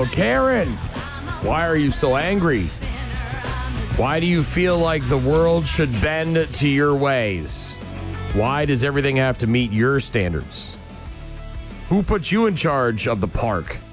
Oh, Karen, why are you so angry? Why do you feel like the world should bend to your ways? Why does everything have to meet your standards? Who put you in charge of the park?